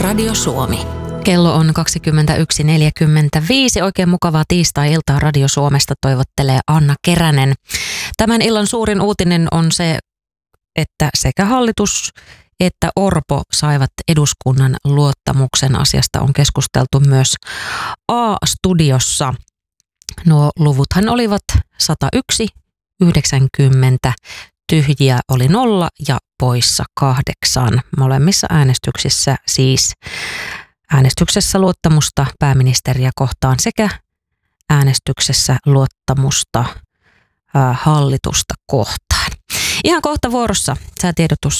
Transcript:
Radio Suomi. Kello on 21.45. Oikein mukavaa tiistai-iltaa Radio Suomesta toivottelee Anna Keränen. Tämän illan suurin uutinen on se, että sekä hallitus että Orpo saivat eduskunnan luottamuksen. Asiasta on keskusteltu myös A-studiossa. Nuo luvuthan olivat 101, 90, tyhjiä oli 0 ja poissa 8. Molemmissa äänestyksissä siis äänestyksessä luottamusta pääministeriä kohtaan sekä äänestyksessä luottamusta hallitusta kohtaan. Ihan kohta vuorossa säätiedotus